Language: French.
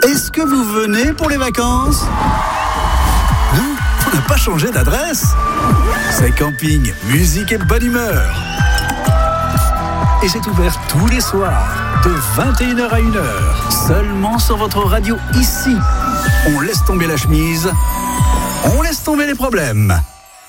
Est-ce que vous venez pour les vacances? Non, on n'a pas changé d'adresse. C'est camping, musique et bonne humeur. Et c'est ouvert tous les soirs, de 21h à 1h, seulement sur votre radio ici. On laisse tomber la chemise, on laisse tomber les problèmes.